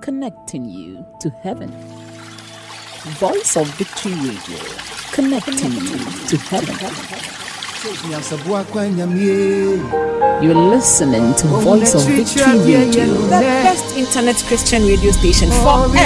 connecting you to heaven. Voice of Victory Radio, connecting you to heaven. You're listening to Voice of Victory Radio, the best internet Christian radio station for